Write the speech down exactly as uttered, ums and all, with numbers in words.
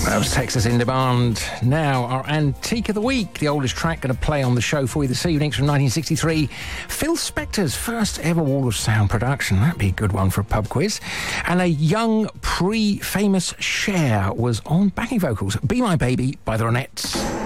That was Texas in Demand. Now, our Antique of the Week, the oldest track going to play on the show for you this evening from nineteen sixty-three. Phil Spector's first ever Wall of Sound production. That'd be a good one for a pub quiz. And a young, pre-famous Cher was on backing vocals. Be My Baby by the Ronettes.